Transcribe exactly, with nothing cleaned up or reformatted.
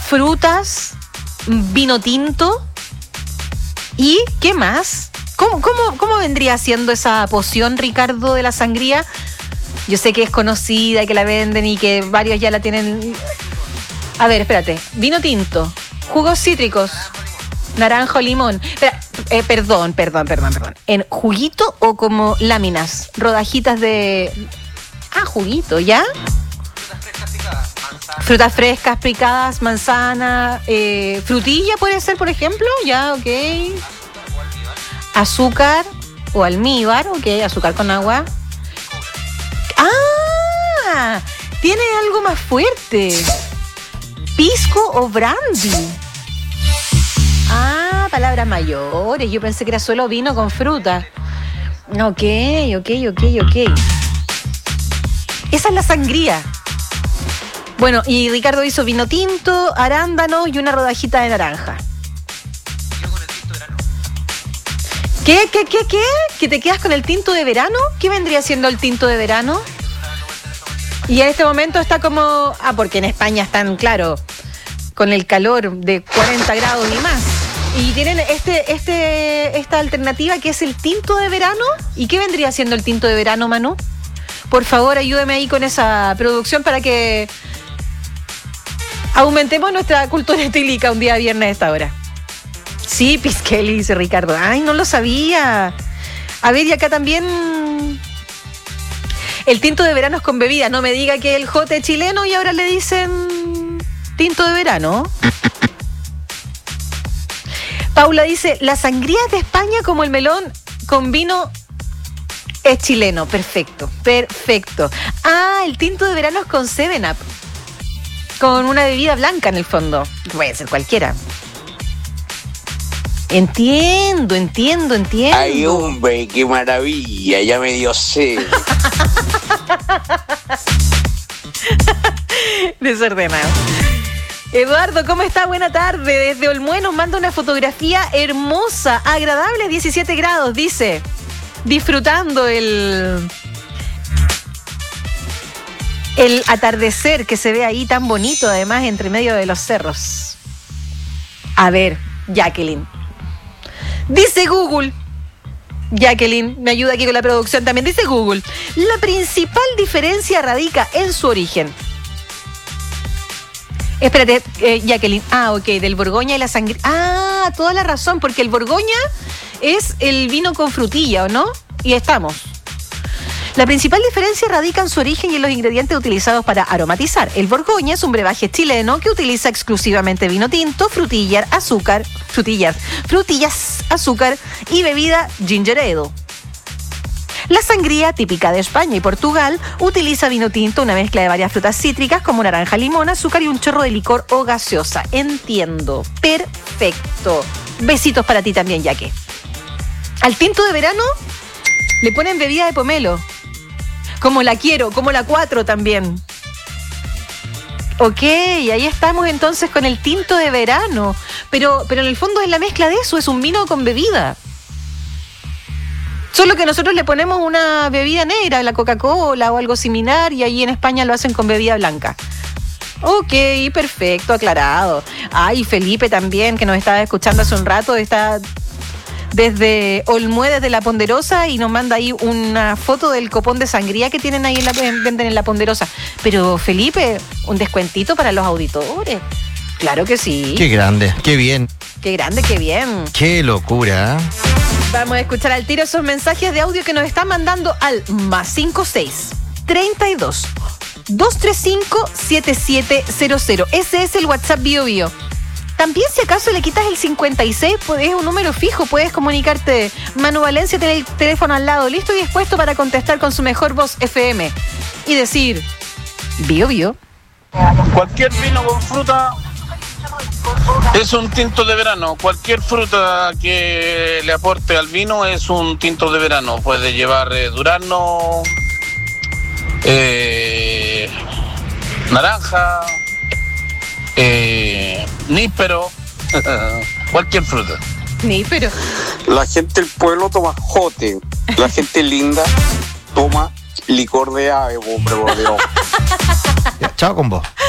frutas, vino tinto y ¿qué más? ¿Cómo, cómo, cómo vendría siendo esa poción, Ricardo, de la sangría? Yo sé que es conocida y que la venden y que varios ya la tienen. A ver, espérate. Vino tinto, jugos cítricos, naranja o limón. Espera, eh, perdón, perdón, perdón, perdón. ¿En juguito o como láminas? Rodajitas de... Ah, juguito, ¿ya? Frutas frescas picadas. Manzana. Frutas frescas picadas, manzana, eh, frutilla puede ser, por ejemplo. Ya, ok. Azúcar o almíbar, ok, azúcar con agua. ¡Ah! Tiene algo más fuerte. Pisco o brandy. Ah, palabras mayores. Yo pensé que era solo vino con fruta. Ok, ok, ok, ok. Esa es la sangría. Bueno, y Ricardo hizo vino tinto, arándano y una rodajita de naranja. ¿Qué, qué, qué, qué? ¿Que te quedas con el tinto de verano? ¿Qué vendría siendo el tinto de verano? Y en este momento está como... Ah, porque en España están, claro, con el calor de cuarenta grados y más. Y tienen este, este, esta alternativa que es el tinto de verano. ¿Y qué vendría siendo el tinto de verano, Manu? Por favor, ayúdeme ahí con esa producción para que aumentemos nuestra cultura etílica un día viernes a esta hora. Sí, Pisqueli, dice Ricardo. Ay, no lo sabía. A ver, y acá también... El tinto de verano es con bebida. No me diga que el jote chileno y ahora le dicen tinto de verano. Paula dice, la sangría es de España como el melón con vino es chileno. Perfecto, perfecto. Ah, el tinto de verano es con seven up. Con una bebida blanca en el fondo. Puede ser cualquiera. Entiendo, entiendo, entiendo. Ay, hombre, qué maravilla, ya me dio sed. Desordenado. Eduardo, ¿cómo está? Buena tarde. Desde Olmué nos manda una fotografía hermosa, agradable, diecisiete grados, dice. Disfrutando el... el atardecer que se ve ahí tan bonito, además, entre medio de los cerros. A ver, Jacqueline. Dice Google, Jacqueline, me ayuda aquí con la producción también, dice Google, la principal diferencia radica en su origen. Espérate, eh, Jacqueline, ah, ok, del Borgoña y la sangría. Ah, toda la razón, porque el Borgoña es el vino con frutilla, ¿o no? Y estamos. La principal diferencia radica en su origen y en los ingredientes utilizados para aromatizar. El Borgoña es un brebaje chileno que utiliza exclusivamente vino tinto, frutillar, azúcar, frutillas, frutillas, azúcar y bebida ginger ale. La sangría, típica de España y Portugal, utiliza vino tinto, una mezcla de varias frutas cítricas como naranja, limón, azúcar y un chorro de licor o gaseosa. Entiendo. Perfecto. Besitos para ti también, Yaque. Al tinto de verano le ponen bebida de pomelo. Como la quiero, como la cuatro también. Ok, ahí estamos entonces con el tinto de verano. Pero, pero en el fondo es la mezcla de eso, es un vino con bebida. Solo que nosotros le ponemos una bebida negra, la Coca-Cola o algo similar, y ahí en España lo hacen con bebida blanca. Ok, perfecto, aclarado. Ay, Felipe también, que nos estaba escuchando hace un rato, está... desde Olmué, desde La Ponderosa, y nos manda ahí una foto del copón de sangría que tienen ahí en la, venden en La Ponderosa. Pero, Felipe, un descuentito para los auditores. Claro que sí. Qué grande, qué bien. Qué grande, qué bien. Qué locura. Vamos a escuchar al tiro esos mensajes de audio que nos están mandando al más cinco seis, treinta y dos, doscientos treinta y cinco, setenta y siete cero cero. Ese es el WhatsApp Bio Bio. También, si acaso le quitas el cincuenta y seis, es un número fijo, puedes comunicarte. Manu Valencia tiene el teléfono al lado, listo y dispuesto para contestar con su mejor voz F M y decir, Bio Bio. Cualquier vino con fruta es un tinto de verano. Cualquier fruta que le aporte al vino es un tinto de verano. Puede llevar eh, durazno, eh, naranja, eh, níspero, cualquier fruta. Níspero. La gente del pueblo toma jote. La gente linda toma licor de ave, hombre, por Dios. Ya, chao con vos.